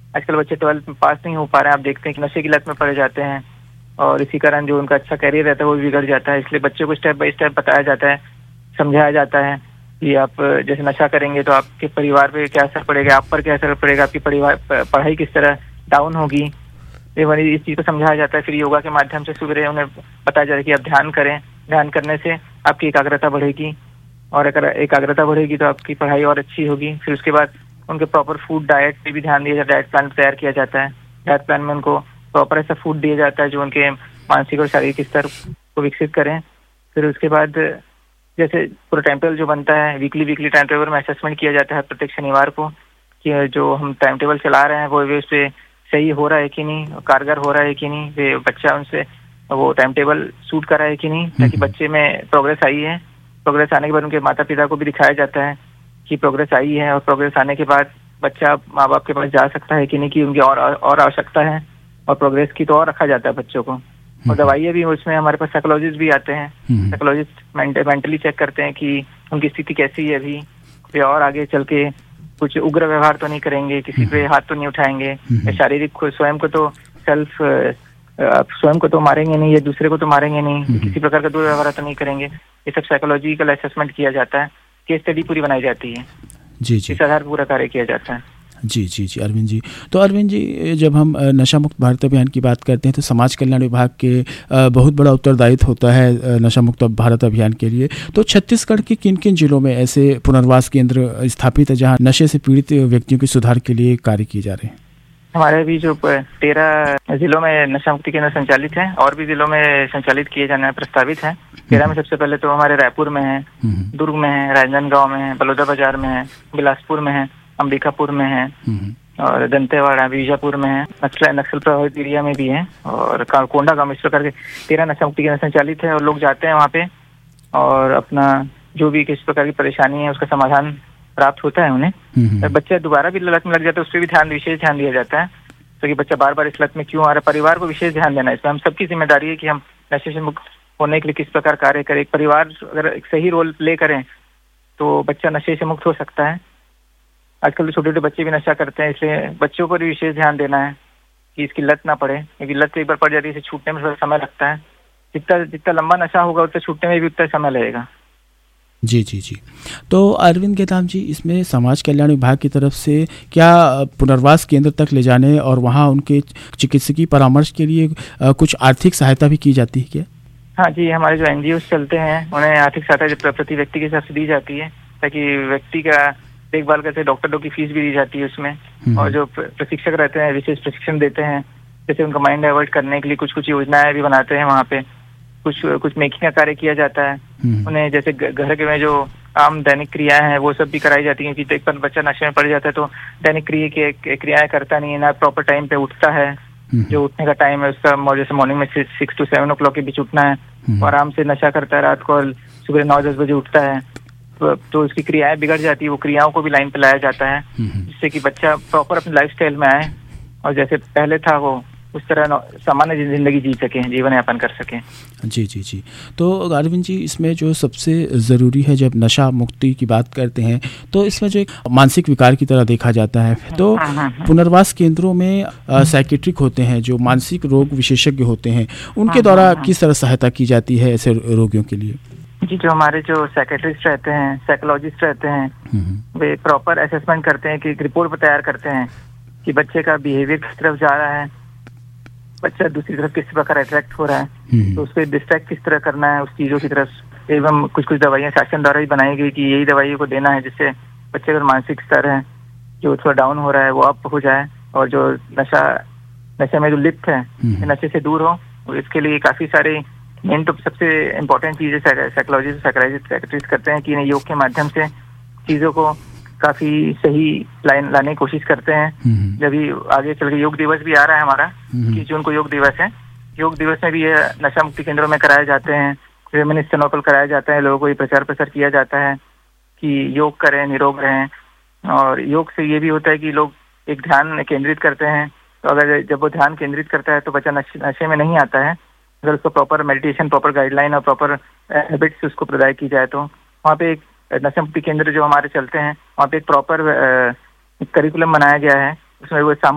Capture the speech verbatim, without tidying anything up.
आजकल बच्चे ट्वेल्थ में पास नहीं हो पा रहे हैं, आप देखते हैं कि नशे की लत में पड़ जाते हैं और इसी कारण जो उनका अच्छा करियर रहता है वो बिगड़ जाता है। इसलिए बच्चों को स्टेप बाय स्टेप बताया जाता है, समझाया जाता है कि आप जैसे नशा करेंगे तो आपके परिवार पे क्या असर पड़ेगा, आप पर क्या असर पड़ेगा, आपकी परिवार पढ़ाई किस तरह डाउन होगी, ये वाली इस चीज़ को समझाया जाता है। फिर योगा के माध्यम से सुबह उन्हें बताया जाता है कि आप ध्यान करें, ध्यान करने से आपकी एकाग्रता बढ़ेगी और अगर एकाग्रता बढ़ेगी तो आपकी पढ़ाई और अच्छी होगी। फिर उसके बाद उनके प्रॉपर फूड डाइट पे भी ध्यान दिया जाता है, डाइट प्लान तैयार किया जाता है। डाइट प्लान में उनको प्रॉपर ऐसा फूड दिया जाता है जो उनके मानसिक और शारीरिक स्तर को विकसित करें। फिर उसके बाद जैसे पूरा टाइम टेबल जो बनता है, वीकली वीकली टाइम टेबल में असेसमेंट किया जाता है प्रत्येक शनिवार को कि जो हम टाइम टेबल चला रहे हैं वो वे उस पर सही हो रहा है कि नहीं, कारगर हो रहा है कि नहीं, वे बच्चा उनसे वो टाइम टेबल सूट कर रहा है कि नहीं, ताकि बच्चे में प्रोग्रेस आई है। प्रोग्रेस आने के बाद उनके माता पिता को भी दिखाया जाता है कि प्रोग्रेस आई है और प्रोग्रेस आने के बाद बच्चा माँ बाप के पास जा सकता है कि नहीं, कि उनकी और और आवश्यकता है और प्रोग्रेस की तो और रखा जाता है बच्चों को। और दवाइयाँ भी उसमें हमारे पास साइकोलॉजिस्ट भी आते हैं, साइकोलॉजिस्ट मेंटली चेक करते हैं कि उनकी स्थिति कैसी है अभी, वे और आगे चल के कुछ उग्र व्यवहार तो नहीं करेंगे, किसी पे हाथ तो नहीं उठाएंगे, शारीरिक स्वयं को तो सेल्फ स्वयं को तो मारेंगे नहीं या दूसरे को तो मारेंगे नहीं, किसी प्रकार का दुर्व्यवहार तो नहीं करेंगे। ये सब साइकोलॉजिकल असेसमेंट किया जाता है, केस स्टडी पूरी बनाई जाती है, जी जी, इस आधार पूरा कार्य किया जाता है। जी जी जी अरविंद जी, तो अरविंद जी जब हम नशा मुक्त भारत अभियान की बात करते हैं तो समाज कल्याण विभाग के बहुत बड़ा उत्तरदायित्व होता है नशा मुक्त भारत अभियान के लिए। तो छत्तीसगढ़ के किन किन जिलों में ऐसे पुनर्वास केंद्र स्थापित है जहां नशे से पीड़ित व्यक्तियों के सुधार के लिए कार्य किए जा रहे हैं? हमारे भी जो तेरह जिलों में नशा मुक्ति केंद्र संचालित है और भी जिलों में संचालित किए जाना प्रस्तावित है। तेरह में सबसे पहले तो हमारे रायपुर में है, दुर्ग में है, राजनांदगांव में है, बलौदाबाजार में है, बिलासपुर में है, अंबिकापुर में है और दंतेवाड़ा बीजापुर में है, नक्सल नक्सल प्रभावित एरिया में भी है और कोंडा गांव। इस प्रकार के तेरह नशा मुक्ति केंद्र संचालित है और लोग जाते हैं वहाँ पे और अपना जो भी किस प्रकार की परेशानी है उसका समाधान प्राप्त होता है उन्हें। बच्चा दोबारा भी लत में लग जाता है उस पर भी ध्यान विशेष ध्यान दिया जाता है, तो कि बच्चा बार बार इस लत में क्यों आ रहा है, परिवार को विशेष ध्यान देना है। इसमें हम सबकी जिम्मेदारी है कि हम नशे से मुक्त होने के लिए किस प्रकार कार्य करें। एक परिवार अगर एक सही रोल प्ले करें तो बच्चा नशे से मुक्त हो सकता है। आजकल तो छोटे छोटे बच्चे भी नशा करते हैं, इसलिए बच्चों पर भी विशेष ध्यान देना है कि इसकी लत ना पड़े, क्योंकि लत एक बार पड़ जाती है इसे छूटने में थोड़ा समय लगता है। जितना जितना लंबा नशा होगा उतना छूटने में भी उतना समय लगेगा। जी जी जी, तो अरविंद गेताम जी, इसमें समाज कल्याण विभाग की तरफ से क्या पुनर्वास केंद्र तक ले जाने और वहाँ उनके चिकित्सकीय परामर्श के लिए कुछ आर्थिक सहायता भी की जाती है क्या? हाँ जी, हमारे जो एनजीओ चलते हैं उन्हें आर्थिक सहायता प्रति व्यक्ति के हिसाब से दी जाती है, ताकि व्यक्ति का देखभाल करते डॉक्टरों की फीस भी दी जाती है उसमें। और जो प्रशिक्षक रहते हैं विशेष प्रशिक्षण देते हैं, जैसे उनका माइंड डाइवर्ट करने के लिए कुछ कुछ योजनाएं भी बनाते हैं वहाँ पे, कुछ कुछ मेकिंग का कार्य किया जाता है उन्हें। जैसे घर के में जो आम दैनिक क्रियाएं हैं वो सब भी कराई जाती हैं, क्योंकि एक बार बच्चा नशे में पड़ जाता है तो दैनिक क्रिया के क्रियाएं करता नहीं है, ना प्रॉपर टाइम पे उठता है, जो उठने का टाइम है उसका जैसे मॉर्निंग में six to seven O clock के बीच उठना है, और आराम से नशा करता है, रात को सुबह नौ दस बजे उठता है, तो उसकी क्रियाएं बिगड़ जाती है। वो क्रियाओं को भी लाइन पे लाया जाता है जिससे कि बच्चा प्रॉपर अपनी लाइफस्टाइल में आए और जैसे पहले था वो उस तरह सामान्य जिंदगी जी सके, जीवन यापन कर सके। जी जी जी, तो अरविंद जी, इसमें जो सबसे ज़रूरी है जब नशा मुक्ति की बात करते हैं तो इसमें जो एक मानसिक विकार की तरह देखा जाता है, तो पुनर्वास केंद्रों में साइकेट्रिक होते हैं जो मानसिक रोग विशेषज्ञ होते हैं, उनके द्वारा किस तरह सहायता की जाती है ऐसे रोगियों के लिए? जी, जो हमारे जो साइकेट्रिस्ट रहते हैं, साइकोलॉजिस्ट रहते हैं, वे प्रॉपर असेसमेंट करते हैं कि एक रिपोर्ट तैयार करते हैं कि बच्चे का बिहेवियर किस तरफ जा रहा है, बच्चा दूसरी तरफ किस प्रकार अट्रैक्ट हो रहा है, तो उसको डिस्ट्रैक्ट किस तरह करना है उस चीज़ों की तरफ। एवं कुछ कुछ दवाइयाँ शासन द्वारा भी बनाई गई कि यही दवाइयों को देना है जिससे बच्चे का मानसिक स्तर है जो थोड़ा डाउन हो रहा है वो अप हो जाए, और जो नशा नशे में जो लिप्त है नशे से दूर हो। इसके लिए काफ़ी सारे मेन तो सबसे इम्पोर्टेंट चीज़ है साइकोलॉजिस्ट साइकोलॉजिस्ट करते हैं कि इन्हें योग के माध्यम से चीज़ों को काफी सही लाइन लाने की कोशिश करते हैं। जब भी आगे चल के योग दिवस भी आ रहा है हमारा, इक्कीस जून को योग दिवस है, योग दिवस में भी ये नशा मुक्ति केंद्रों में कराए जाते हैं, रेमिनिस्टेंस पर कराया जाता है, लोगों को ये प्रचार प्रसार किया जाता है कि योग करें, निरोग रहें। और योग से ये भी होता है कि लोग एक ध्यान केंद्रित करते हैं, तो अगर जब वो ध्यान केंद्रित करता है तो बच्चा नशे नशे में नहीं आता है अगर उसको प्रॉपर मेडिटेशन, प्रॉपर गाइडलाइन और प्रॉपर हैबिट्स उसको प्रदान की जाए। तो वहाँ पे एक नशा मुक्ति केंद्र जो हमारे चलते हैं वहाँ पे एक प्रॉपर करिकुलम बनाया गया है, उसमें वो